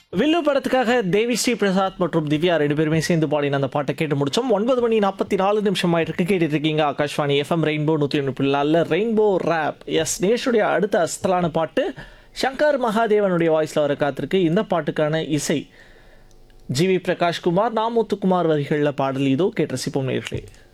வில்லு படத்துக்காக தேவி ஸ்ரீ பிரசாத் மற்றும் திவ்யா 2 பேருமே சேர்ந்து பாடின அந்த பாட்டை கேட்டு முடிச்சோம். 9 மணி 44 நிமிஷம் ஆயிட்டு இருக்கு. கேட்டுட்டு இருக்கீங்க Akashvani FM rainbow 101.4 rainbow rape. S, நேஷுடைய அடுத்த அஸ்தலான பாட்டு சங்கர் மகாதேவனுடைய வாய்ஸில் வர காத்திருக்கு. இந்த பாட்டுக்கான இசை ஜிவி பிரகாஷ்குமார், நாமுத்துக்குமார் வரிகளில் பாடல் இதோ கேட்டு ரசிப்போம் நேர்களே.